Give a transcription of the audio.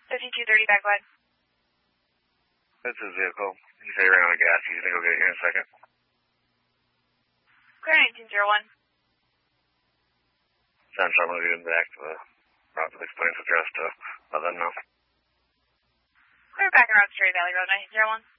5230 back wide. That's his vehicle. He said he ran out of gas. He's going to go get it here in a second. Clear 1901. Sounds I'm going to get back to the route that explains address to let them know. Clear back around Cherry Valley Road 1901.